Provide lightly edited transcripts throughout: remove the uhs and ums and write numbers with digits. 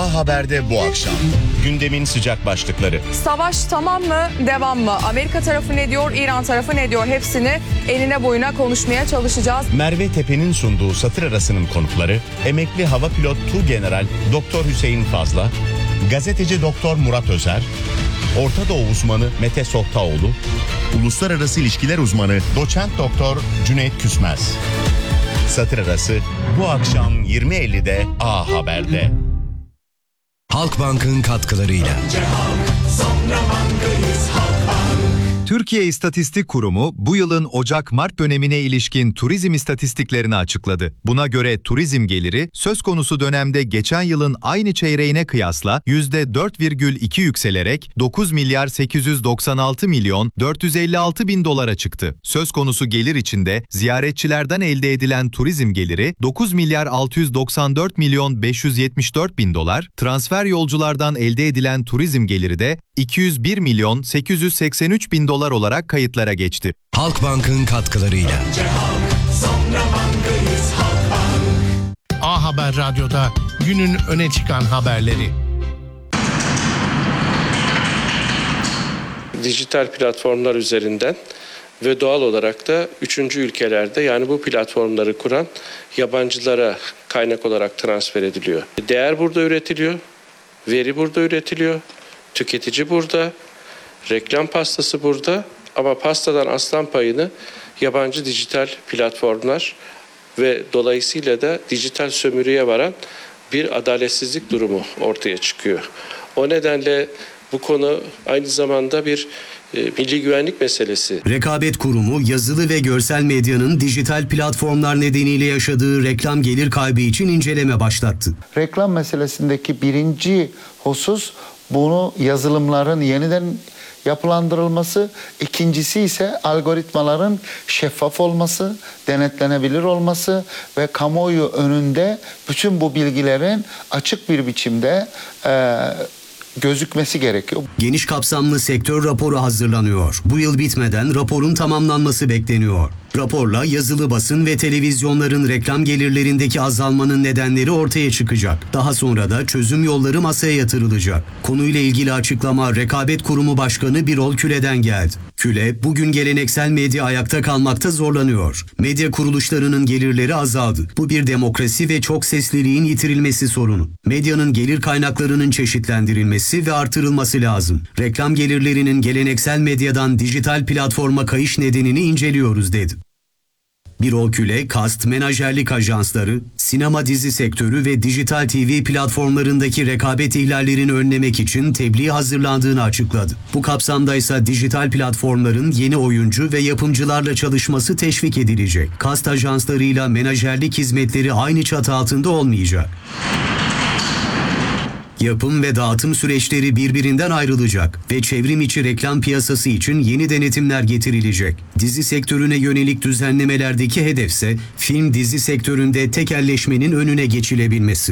A Haber'de bu akşam gündemin sıcak başlıkları. Savaş tamam mı, devam mı? Amerika tarafı ne diyor, İran tarafı ne diyor? Hepsini enine boyuna konuşmaya çalışacağız. Merve Tepe'nin sunduğu satır arasının konukları, emekli hava pilot Tuğgeneral Doktor Hüseyin Fazla, gazeteci Doktor Murat Özer, Orta Doğu uzmanı Mete Sohtaoğlu, uluslararası ilişkiler uzmanı Doçent Doktor Cüneyt Küsmez. Satır arası bu akşam 20.50'de A Haber'de. Halkbank'ın katkılarıyla. Türkiye İstatistik Kurumu bu yılın Ocak-Mart dönemine ilişkin turizm istatistiklerini açıkladı. Buna göre turizm geliri söz konusu dönemde geçen yılın aynı çeyreğine kıyasla %4,2 yükselerek 9 milyar 896 milyon 456 bin dolara çıktı. Söz konusu gelir içinde ziyaretçilerden elde edilen turizm geliri 9 milyar 694 milyon 574 bin dolar, transfer yolculardan elde edilen turizm geliri de 201 milyon 883 bin dolar olarak kayıtlara geçti. Halkbank'ın katkılarıyla. A Haber Radyo'da günün öne çıkan haberleri. Dijital platformlar üzerinden ve doğal olarak da üçüncü ülkelerde, yani bu platformları kuran yabancılara kaynak olarak transfer ediliyor. Değer burada üretiliyor, veri burada üretiliyor, tüketici burada, reklam pastası burada, ama pastadan aslan payını yabancı dijital platformlar ve dolayısıyla da dijital sömürüye varan bir adaletsizlik durumu ortaya çıkıyor. O nedenle bu konu aynı zamanda bir milli güvenlik meselesi. Rekabet Kurumu yazılı ve görsel medyanın dijital platformlar nedeniyle yaşadığı reklam gelir kaybı için inceleme başlattı. Reklam meselesindeki birinci husus bunu yazılımların yeniden yapılandırılması, ikincisi ise algoritmaların şeffaf olması, denetlenebilir olması ve kamuoyu önünde bütün bu bilgilerin açık bir biçimde gözükmesi gerekiyor. Geniş kapsamlı sektör raporu hazırlanıyor. Bu yıl bitmeden raporun tamamlanması bekleniyor. Raporla yazılı basın ve televizyonların reklam gelirlerindeki azalmanın nedenleri ortaya çıkacak. Daha sonra da çözüm yolları masaya yatırılacak. Konuyla ilgili açıklama Rekabet Kurumu Başkanı Birol Küle'den geldi. Küle, bugün geleneksel medya ayakta kalmakta zorlanıyor. Medya kuruluşlarının gelirleri azaldı. Bu bir demokrasi ve çok sesliliğin yitirilmesi sorunu. Medyanın gelir kaynaklarının çeşitlendirilmesi ve artırılması lazım. Reklam gelirlerinin geleneksel medyadan dijital platforma kayış nedenini inceliyoruz dedi. Birol Küle, kast, menajerlik ajansları, sinema dizi sektörü ve dijital TV platformlarındaki rekabet ihlallerini önlemek için tebliğ hazırlandığını açıkladı. Bu kapsamdaysa dijital platformların yeni oyuncu ve yapımcılarla çalışması teşvik edilecek. Kast ajanslarıyla menajerlik hizmetleri aynı çatı altında olmayacak. Yapım ve dağıtım süreçleri birbirinden ayrılacak ve çevrim içi reklam piyasası için yeni denetimler getirilecek. Dizi sektörüne yönelik düzenlemelerdeki hedefse film dizi sektöründe tekelleşmenin önüne geçilebilmesi.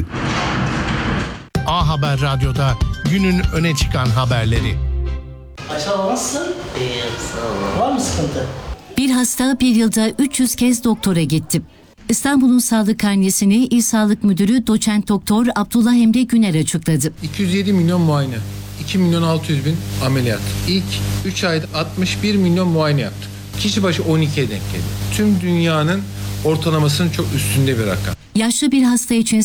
A Haber Radyo'da günün öne çıkan haberleri. Aşağı nasılsın? İyiyim, sağ ol. Var mı sıkıntı? Bir hasta bir yılda 300 kez doktora gitti. İstanbul'un sağlık karnesini İl Sağlık Müdürü Doçent Doktor Abdullah Emre Güner açıkladı. 207 milyon muayene, 2 milyon 600 bin ameliyat. İlk 3 ayda 61 milyon muayene yaptık. Kişi başı 12'ye denk geliyor. Tüm dünyanın ortalamasının çok üstünde bir rakam. Yaşlı bir hasta için